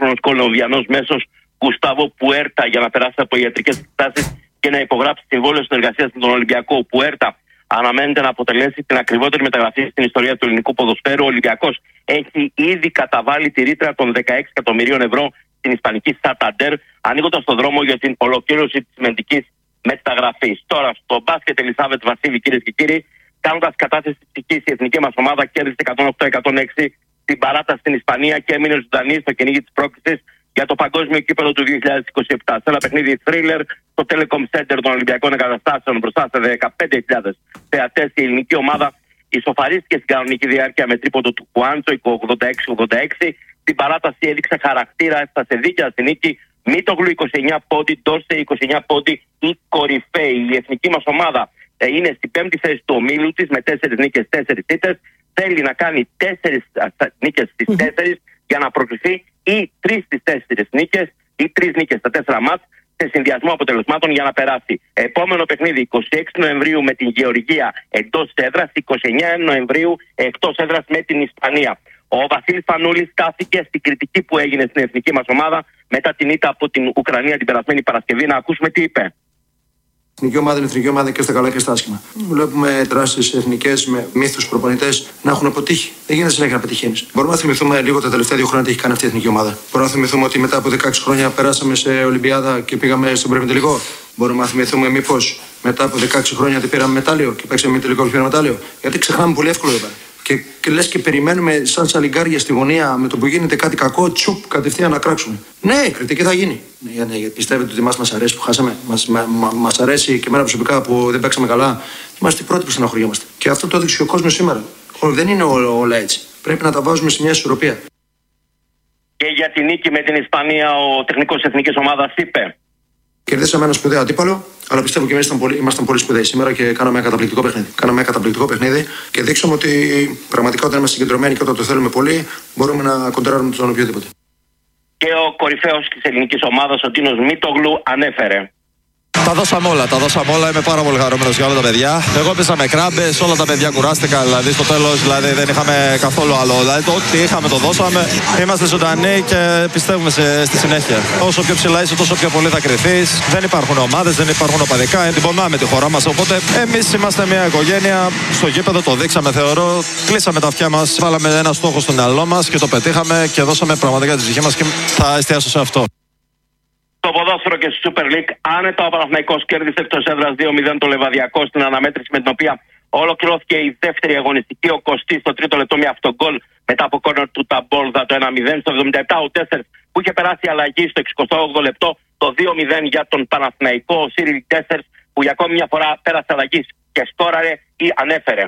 24χρονος Κολομβιανός μέσος Γκουστάβο Πουέρτα για να περάσει από ιατρικές εξετάσεις και να υπογράψει συμβόλαιο συνεργασίας με τον Ολυμπιακό. Ο Πουέρτα αναμένεται να αποτελέσει την ακριβότερη μεταγραφή στην ιστορία του ελληνικού ποδοσφαίρου. Ο Ολυμπιακός έχει ήδη καταβάλει τη ρήτρα των 16 εκατομμυρίων ευρώ στην ισπανική Σανταντέρ, ανοίγοντας τον δρόμο για την ολοκλήρωση της σημαντικής μεταγραφής. Τώρα, στο μπάσκετ, Ελισάβετ Βασίλη, κυρίες και κύριοι, κάνοντας κατάθεση ψυχής, η εθνική μας ομάδα κέρδισε 108-106 στην παράταση στην Ισπανία και έμεινε ζωντανή στο κυνήγι της πρόκρισης για το παγκόσμιο κύπελλο του 2027. Σε ένα παιχνίδι thriller στο Telecom Center των Ολυμπιακών Εγκαταστάσεων μπροστά σε 15.000 θεατές, η ελληνική ομάδα ισοφαρίστηκε στην κανονική διάρκεια με τρίποντο του Κουάντσο 86-86. Στην παράταση έδειξε χαρακτήρα, έφτασε δίκαια στη νίκη. Μίτογλου 29 πόντι, Ντόρσε 29 πόντι, οι κορυφαίοι. Η εθνική μας ομάδα είναι στην 5η θέση του ομίλου της με 4 νίκες, 4 ήττες. Θέλει να κάνει 4 νίκες στις 4 για να προκριθεί, ή 3 στις 4 νίκες ή 3 νίκες στα 4 μάτς σε συνδυασμό αποτελεσμάτων για να περάσει. Επόμενο παιχνίδι 26 Νοεμβρίου με την Γεωργία εντός έδρας, 29 Νοεμβρίου εκτός έδρας με την Ισπανία. Ο Βασίλης Φανούλης στάθηκε στην κριτική που έγινε στην εθνική μας ομάδα μετά την ήττα από την Ουκρανία την περασμένη Παρασκευή. Να ακούσουμε τι είπε. Η εθνική ομάδα είναι εθνική ομάδα και στα καλά και στα άσχημα. Βλέπουμε τεράστιες εθνικές με μύθους προπονητές να έχουν αποτύχει. Δεν γίνεται συνέχεια να πετυχαίνεις. Μπορούμε να θυμηθούμε λίγο τα τελευταία 2 χρόνια τι έχει κάνει αυτή η εθνική ομάδα. Μπορούμε να θυμηθούμε ότι μετά από 16 χρόνια περάσαμε σε Ολυμπιάδα και πήγαμε στον προημιτελικό. Μπορούμε να θυμηθούμε μήπως μετά από 16 χρόνια ότι πήραμε μετάλλιο και παίξαμε ημιτελικό και πήραμε μετάλλιο. Γιατί ξεχνάμε πολύ εύκολο εδώ πέρα. Και λες και περιμένουμε σαν σαλιγκάρια στη γωνία με το που γίνεται κάτι κακό, τσουπ, κατευθείαν να κράξουμε. Ναι, κριτική θα γίνει. Ναι, πιστεύετε ότι μας αρέσει που χάσαμε. Μας αρέσει και εμένα προσωπικά που δεν παίξαμε καλά. Είμαστε οι πρώτοι που στεναχωριόμαστε. Και αυτό το έδειξε και ο κόσμος σήμερα. Δεν είναι όλα έτσι. Πρέπει να τα βάζουμε σε μια ισορροπία. Και για τη νίκη με την Ισπανία, ο τεχνικός της εθνικής ομάδας είπε: Κερδίσαμε ένα σπουδαίο αντίπαλο, αλλά πιστεύω και εμείς ήμασταν πολύ σπουδαίοι σήμερα και κάναμε ένα καταπληκτικό παιχνίδι. Και δείξαμε ότι πραγματικά όταν είμαστε συγκεντρωμένοι και όταν το θέλουμε πολύ, μπορούμε να κοντράρουμε τον οποιοδήποτε. Και ο κορυφαίος της ελληνικής ομάδας, ο Τίνος Μίτογλου, ανέφερε: Τα δώσαμε όλα, είμαι πάρα πολύ χαρούμενος για όλα τα παιδιά. Εγώ έπαιζα με κράμπες, όλα τα παιδιά κουράστηκαν, δηλαδή στο τέλος δηλαδή, δεν είχαμε καθόλου άλλο. Δηλαδή το ό,τι είχαμε το δώσαμε, είμαστε ζωντανοί και πιστεύουμε στη συνέχεια. Όσο πιο ψηλά είσαι, τόσο πιο πολύ θα κρυθείς. Δεν υπάρχουν ομάδες, δεν υπάρχουν οπαδικά, εντυπωμάμε τη χώρα μας. Οπότε εμείς είμαστε μια οικογένεια, στο γήπεδο το δείξαμε, θεωρώ. Κλείσαμε τα αυτιά μας, βάλαμε ένα στόχο στο μυαλό μας και το πετύχαμε και δώσαμε πραγματικά τη ψυχή μας και θα εστιάσω σε αυτό. Στο ποδόσφαιρο και στη Super League, άνετα ο Παναθηναϊκός κέρδισε εκτός έδρας 2-0 το Λεβαδιακό στην αναμέτρηση με την οποία ολοκληρώθηκε η δεύτερη αγωνιστική. Ο Κωστής στο τρίτο λεπτό με αυτογκολ μετά από κόρνερ του Ταμπόλδα το 1-0. Στο 77 ο Τέσσερς που είχε περάσει αλλαγή στο 68 λεπτό το 2-0 για τον Παναθηναϊκό. Ο Σίριλ Τέσσερς που για ακόμη μια φορά πέρασε αλλαγή και σκόραρε ή ανέφερε: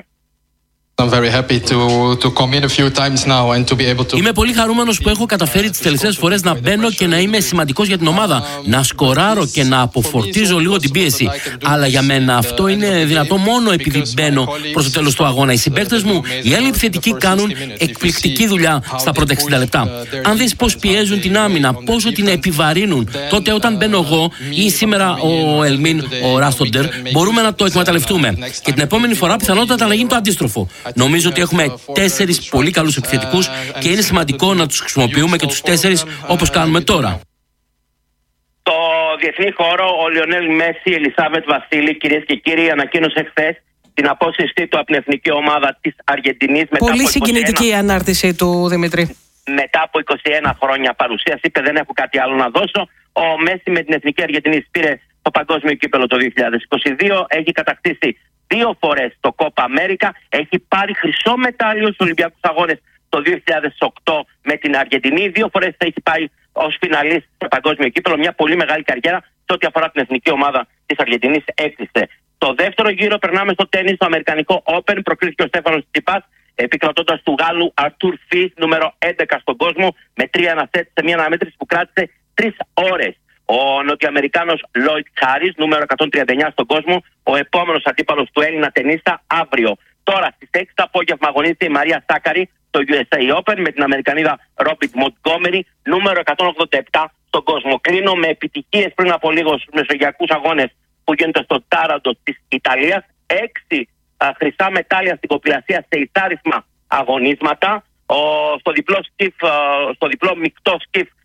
Είμαι πολύ χαρούμενος που έχω καταφέρει τις τελευταίες φορές να μπαίνω και να είμαι σημαντικός για την ομάδα. Να σκοράρω και να αποφορτίζω λίγο την πίεση. Αλλά για μένα αυτό είναι δυνατό μόνο επειδή μπαίνω προς το τέλος του αγώνα. Οι συμπαίκτες μου, οι άλλοι επιθετικοί, κάνουν εκπληκτική δουλειά στα πρώτα 60 λεπτά. Αν δεις πώς πιέζουν την άμυνα, πόσο την επιβαρύνουν, τότε όταν μπαίνω εγώ ή σήμερα ο Ελμίν, ο Ράστοντερ, μπορούμε να το εκμεταλλευτούμε. Και την επόμενη φορά πιθανότατα να γίνει το αντίστροφο. Νομίζω ότι έχουμε 4 πολύ καλούς επιθετικούς και είναι σημαντικό να τους χρησιμοποιούμε και τους 4 όπως κάνουμε τώρα. Στο διεθνή χώρο, ο Λιονέλ Μέση, Ελισάβετ Βασίλη, κυρίες και κύριοι, ανακοίνωσε χθες την απόσυρσή του από την εθνική ομάδα της Αργεντινής. Πολύ συγκινητική η ανάρτηση του, Δημήτρη. Μετά από 21 χρόνια παρουσίας, είπε: δεν έχω κάτι άλλο να δώσω. Ο Μέση με την εθνική Αργεντινής πήρε το παγκόσμιο κύπελλο το 2022, έχει κατακτήσει 2 φορές το Κόπα Αμέρικα, έχει πάρει χρυσό μετάλλιο στους Ολυμπιακούς Αγώνες το 2008 με την Αργεντινή, 2 φορές έχει πάει ως φιναλίστ στο παγκόσμιο κύπελλο. Μια πολύ μεγάλη καριέρα σε ό,τι αφορά την εθνική ομάδα της Αργεντινής έκλεισε. Το δεύτερο γύρο περνάμε στο τένις, στο Αμερικανικό Open. Προκρίθηκε ο Στέφανος Τσιτσιπάς επικρατώντας του Γάλλου Αρτούρ Φις, νούμερο 11 στον κόσμο, με 3-1 σετ σε μια αναμέτρηση που κράτησε 3 ώρες. Ο Νοτιοαμερικάνος Λόιτ Χάρις, νούμερο 139 στον κόσμο, ο επόμενος αντίπαλος του Έλληνα τενίστα αύριο. Τώρα στις 6 το απόγευμα αγωνίζεται η Μαρία Σάκαρη στο USA Open με την Αμερικανίδα Ρόμπιτ Μοντγκόμερι, νούμερο 187 στον κόσμο. Κλείνω με επιτυχίες πριν από λίγο στους μεσογειακούς αγώνες που γίνονται στο Τάραντο της Ιταλίας. 6 χρυσά μετάλλια στην κοπηλασία σε εισάριθμα αγωνίσματα. Στο διπλό μεικτό σκιφ